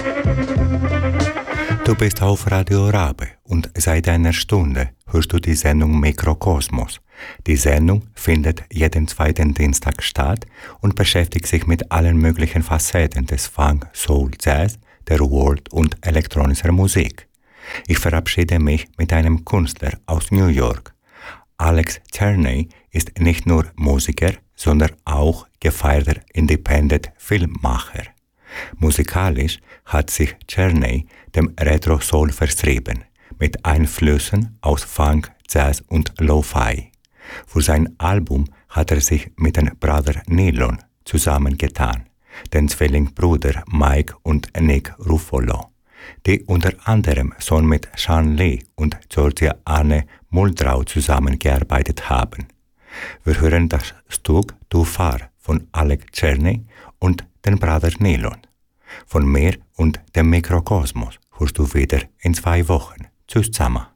Du bist auf Radio Rabe und seit einer Stunde hörst du die Sendung Mikrokosmos. Die Sendung findet jeden zweiten Dienstag statt und beschäftigt sich mit allen möglichen Facetten des Funk, Soul, Jazz, der World und elektronischer Musik. Ich verabschiede mich mit einem Künstler aus New York. Alex Cherney ist nicht nur Musiker, sondern auch gefeierter Independent-Filmmacher. Musikalisch hat sich Cherney dem Retro-Soul verschrieben, mit Einflüssen aus Funk, Jazz und Lo-Fi. Für sein Album hat er sich mit den Brüdern Nylon zusammengetan, den Zwillingsbrüdern Mike und Nick Ruffalo, die unter anderem schon mit Sean Lee und Georgia Anne Muldrow zusammengearbeitet haben. Wir hören das Stück Du Fahr von Alex Cherney und den Brüdern Nylon. Von mir und dem Mikrokosmos hörst du wieder in 2 Wochen. Tschüss zusammen.